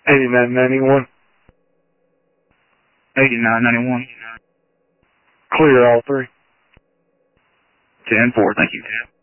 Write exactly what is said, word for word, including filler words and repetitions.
eighty-nine ninety-one. eighty-nine ninety-one. Clear all three. ten four, thank you.